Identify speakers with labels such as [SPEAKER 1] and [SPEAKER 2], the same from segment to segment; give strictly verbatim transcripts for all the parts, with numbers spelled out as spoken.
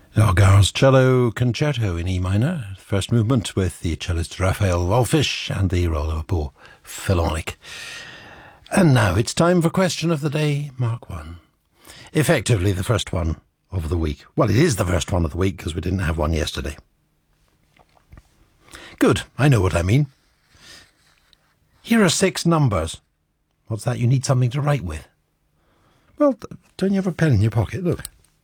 [SPEAKER 1] Elgar's Cello Concerto in E minor, first movement with the cellist Raphael Wallfisch and the Rollo Philharmonic. And now it's time for Question of the Day, Mark one. Effectively the first one of the week. Well, it is the first one of the week because we didn't have one yesterday. Good, I know what I mean. Here are six numbers. What's that? You need something to write with. Well, don't you have a pen in your pocket? Look.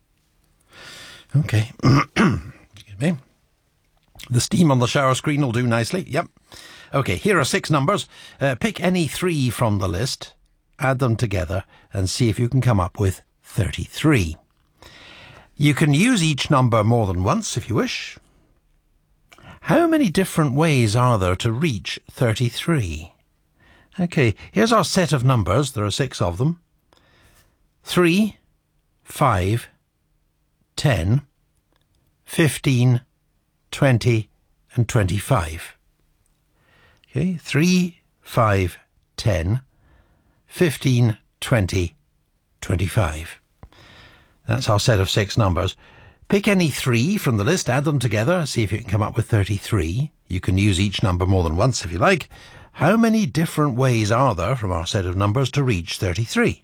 [SPEAKER 1] Okay. Excuse me. The steam on the shower screen will do nicely. Yep. Okay, here are six numbers. Uh, pick any three from the list, add them together, and see if you can come up with thirty-three. You can use each number more than once if you wish. How many different ways are there to reach thirty-three? Okay, here's our set of numbers. There are six of them. Three, five, ten, fifteen, twenty, and twenty-five. Okay, three, five, ten, fifteen, twenty, twenty-five. That's our set of six numbers. Pick any three from the list, add them together, see if you can come up with thirty-three. You can use each number more than once if you like. How many different ways are there from our set of numbers to reach thirty-three?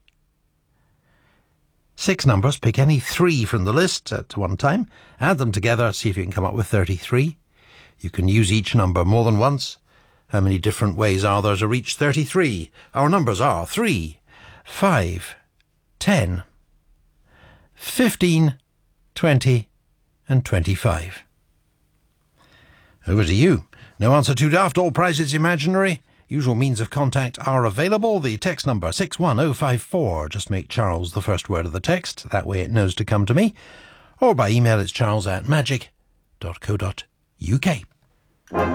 [SPEAKER 1] Six numbers, pick any three from the list at one time, add them together, see if you can come up with thirty-three. You can use each number more than once. How many different ways are there to reach thirty-three? Our numbers are three, five, ten, fifteen, twenty, and twenty-five. Over to you. No answer too daft, all prizes imaginary. Usual means of contact are available. The text number six one oh five four. Just make Charles the first word of the text. That way it knows to come to me. Or by email it's charles at magic dot co dot uk.